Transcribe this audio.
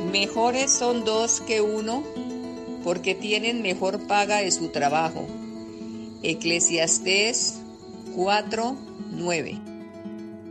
Mejores son dos que uno, porque tienen mejor paga de su trabajo. Eclesiastés 4:9.